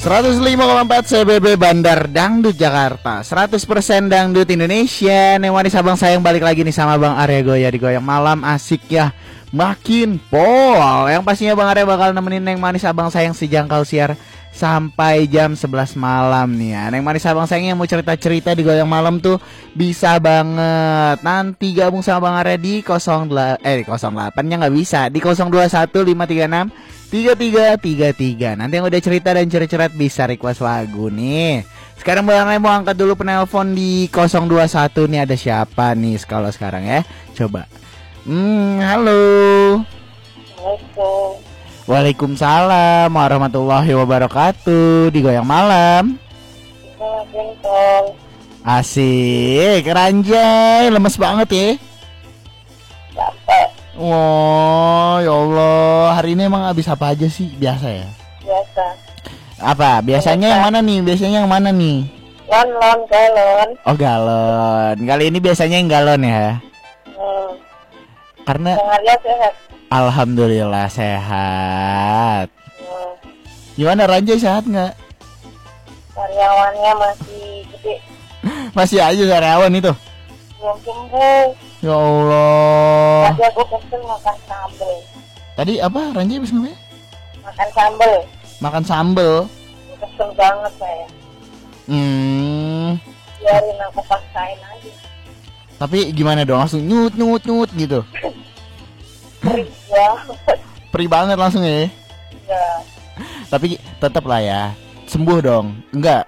105,4 CBB Bandar Dangdut Jakarta, 100% dangdut Indonesia. Neng manis abang sayang balik lagi nih sama Bang Arya Goya di Goyang Malam. Asik ya, makin pol. Yang pastinya Bang Arya bakal nemenin Neng manis abang sayang sejangkau siar sampai jam 11 malam nih ya. Neng manis abang sayang yang mau cerita-cerita di Goyang Malam tuh bisa banget. Nanti gabung sama Bang Arya di 08-nya nggak bisa, di 0215363333. Nanti yang udah cerita dan cerit-cerit bisa request lagu nih. Sekarang Bang Arya mau angkat dulu penelpon di 021. Nih ada siapa nih kalau sekarang ya? Coba. Halo. Assalamualaikum. Waalaikumsalam warahmatullahi wabarakatuh. Di Goyang Malam. Asik, Ranjay, lemes banget ya. Capek. Wow, ya Allah. Hari ini emang habis apa aja sih? Biasa ya? Biasa. Apa? Biasanya yang mana nih? Biasanya yang mana nih? Galon. Oh, galon. Kali ini biasanya yang galon ya? Karena Bang Arya sehat. alhamdulillah sehat. Gimana Ranjay, sehat nggak? Karyawannya masih gede. Masih aja karyawan itu. Belum sembuh. Ya Allah. Tadi aku pesen makan sambel. Tadi apa Ranjay habis ngapain? Makan sambel. Makan sambel. Kesel banget saya. Biarin aku paksain aja. Tapi gimana dong, langsung nyut gitu. Perih banget. Perih banget langsung ya. Ya. Tapi tetap lah ya. Sembuh dong. Enggak.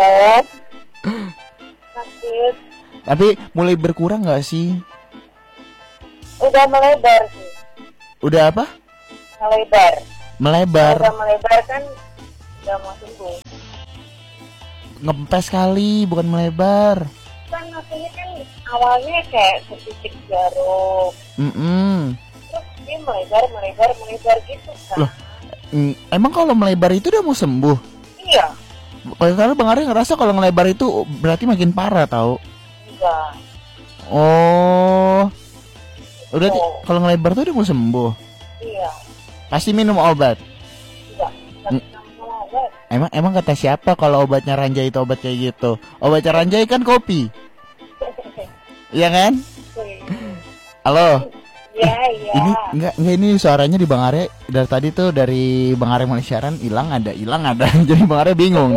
Sakit. Tapi mulai berkurang nggak sih? Udah melebar sih. Udah apa? Melebar. Udah melebar kan udah mau sembuh. Ngempes kali, bukan melebar. Kan maksudnya kan awalnya kayak setitik jarum. Terus dia melebar gitu kan. Loh, emang kalau melebar itu udah mau sembuh? Iya. Kalau Bang Arya ngerasa kalau ngelebar itu berarti makin parah tau? Enggak. Oh. Udah kalau ngelebar tuh udah mau sembuh. Iya. Pasti minum obat. Enggak. Sama obat. Emang kata siapa kalau obatnya Ranjay itu obat kayak gitu? Obatnya Ranjay kan kopi. Iya kan? Halo. Iya. Ini enggak ini suaranya di Bang Arya dari tadi tuh, dari Bang Arya mulai siaran hilang ada. Jadi Bang Arya bingung.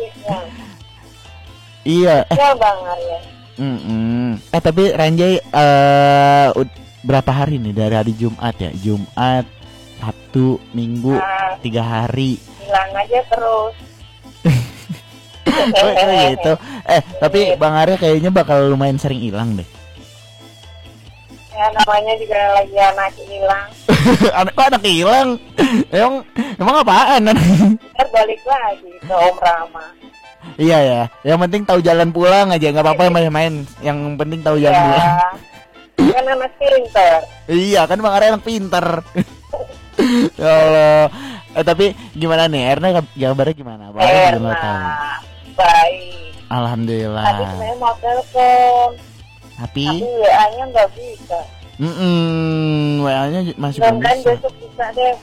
Iya. Bang Arya. Tapi Ranjay berapa hari nih dari hari Jumat ya? Jumat, Sabtu, Minggu, 3 hari. Hilang aja terus. Gitu. Tapi Bang Arya kayaknya bakal lumayan sering hilang deh. Ya namanya juga lagi anak hilang. Anak hilang? Emang apaan? Ntar balik lagi ke Om Rama. Iya ya. Yang penting tahu jalan pulang aja, nggak apa-apa main-main. Yang penting tahu jalan pulang. Kan anak pinter. Iya kan Bang Arya anak pinter. Ya Allah. Tapi gimana nih? Erna kabarnya gimana? Erna baik. Alhamdulillah. Tadi saya mau telepon. Tapi WA-nya nggak bisa. WA-nya masih belum bisa. Dan besok bisa deh.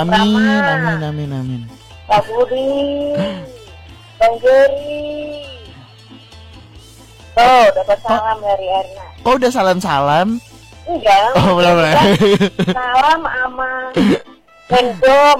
Amin. Pak Budi, Bang Jerry. Tuh, dapat salam dari Erna. Kok udah salam-salam? Enggak. Oh, belum. Salam sama Endom.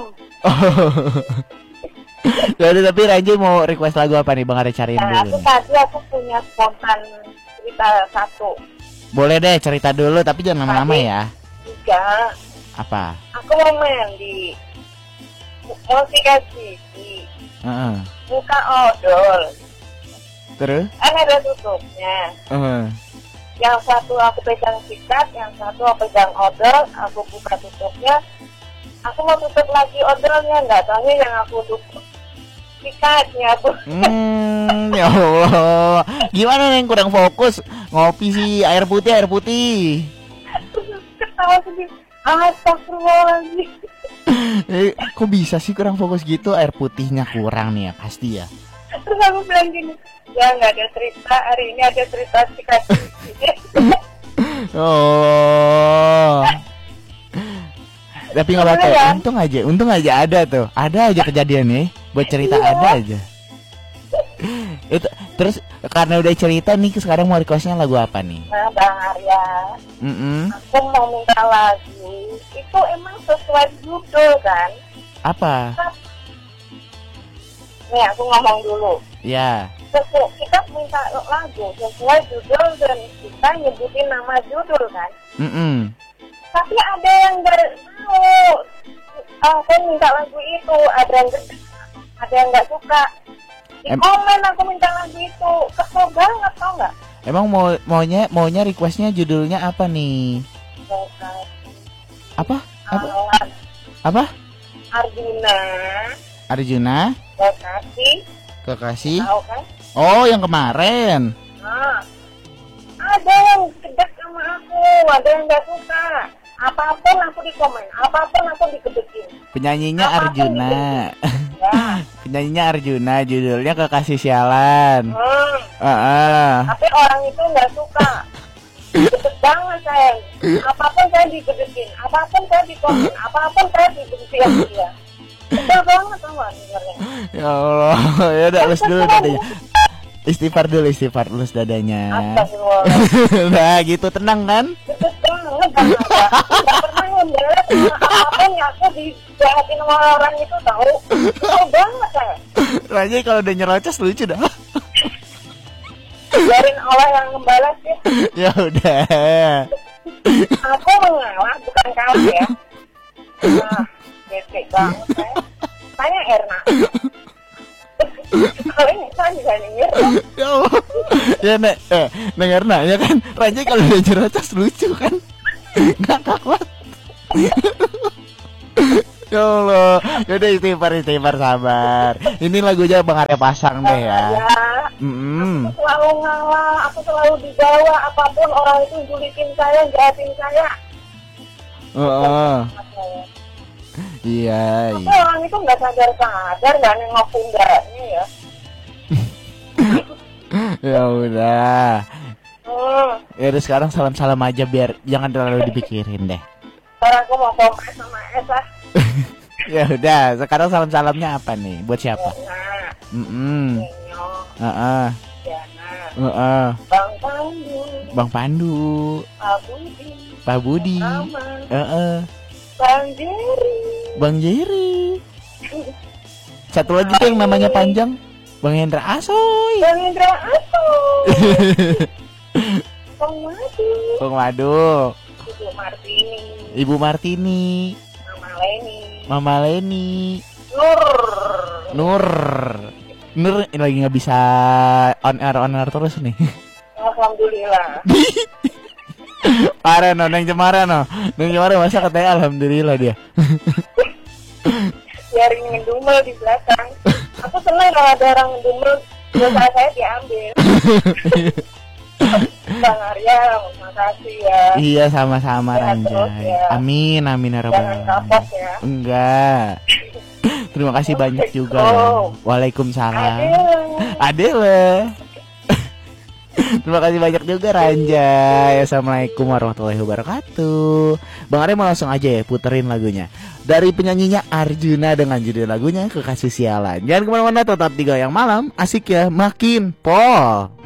Jadi tapi Ranjay mau request lagu apa nih Bang Arya cariin dulu? Aku punya spontan cerita satu. Boleh deh cerita dulu tapi jangan lama-lama ya. Enggak. Apa? Aku mau main di notifikasi di buka odol. Terus? Ada tutupnya. Yang satu aku pegang sikat, yang satu aku pegang odol. Aku buka tutupnya. Aku mau tutup lagi odolnya, nggak tahu yang aku tutup sikatnya tuh. Ya Allah. Gimana nih kurang fokus ngopi sih air putih. Ketawa sedih. Astagfirullahaladzim. Kok bisa sih kurang fokus gitu? Air putihnya kurang nih ya pasti ya. Terus aku bilang gini, ya nggak ada cerita, hari ini ada cerita sikat. Oh. Tapi nggak apa-apa. Untung aja ada tuh. Ada aja kejadian nih. Buat cerita ada aja. Itu terus karena udah cerita nih, sekarang mau requestnya lagu apa nih? Nah, Bang Arya, aku mau minta lagu. Itu emang sesuai judul kan? Apa? Nih aku ngomong dulu. Ya. Kita minta lagu sesuai judul dan kita nyebutin nama judul kan? Tapi ada yang nggak tahu. Aku minta lagu itu, ada yang nggak suka. Di komen aku minta lagu itu, kesel banget tau nggak? Emang maunya requestnya judulnya apa nih? Apa? Arjuna. Kekasih. Tahu kan? Oh, yang kemarin. Nah, ada yang kedek sama aku, ada yang nggak suka. Apapun aku di komen, apapun aku dikedekin. Penyanyinya Arjuna. Ya. Penyanyinya Arjuna, judulnya Kekasih Sialan. Tapi orang itu nggak suka. Gedek banget sayang. Apapun saya dikedekin, apapun saya di komen, apapun saya dibenci sama dia. Betul banget sama dengarnya. Ya Allah, ya udah lulus dulu dadanya. Istighfar dulu lulus dadanya. Astagfirullah. Nah, gitu tenang kan? Gedek banget banget. Gak pernah ngebelet apapun yang aku dijahatin sama orang itu tahu. Betul banget saya. Raja kalau udah nyerocos lucu dah. Biarin Allah yang membalas ya. Ya udah. Aku mengalah bukan kalah ya. Nah, bete banget saya. Tanya Erna. Kalau ini saya bisa nyengir. Ya Allah. Ya Neng Erna ya kan. Raja kalau udah nyerocos lucu kan. Nggak kuat. Ya Allah. Yaudah istighfar sabar. Ini lagunya Bang Arya pasang deh ya. Aku selalu ngalah, aku selalu dibawa apapun orang itu julitin saya, jahatin saya. Iya. Tapi orang itu nggak sadar, nggak nengok pundaknya ya. Ya udah. Ya udah sekarang salam aja biar jangan terlalu dipikirin deh. Sekarang aku mau kompres sama Esa. Ya udah, sekarang salamnya apa nih? Buat siapa? Diana. Bang Pandu. Pak Budi. Bang Jerry. Satu lagi tuh yang namanya panjang, Bang Hendra Asoy. Bang Madu. Ibu Martini. Mama Leni. Nur ini lagi nggak bisa on air terus nih. Alhamdulillah. Parah Neng Cemara masa katanya alhamdulillah dia. Biarin ngedumel di belakang. Aku senang kalau ada orang ngedumel, dosa saya diambil. Bang Arya, makasih ya. Iya sama-sama Ranja. Ya. Amin ya rabbal alamin. Jangan kapok ya. Enggak. Terima kasih banyak juga. Waalaikumsalam. Adele. Terima kasih banyak juga Ranja. Assalamualaikum warahmatullahi wabarakatuh. Bang Arya mau langsung aja ya puterin lagunya dari penyanyinya Arjuna dengan judul lagunya Kekasih Sialan. Jangan kemana-mana, tetap di Goyang Malam. Asik ya, makin pol.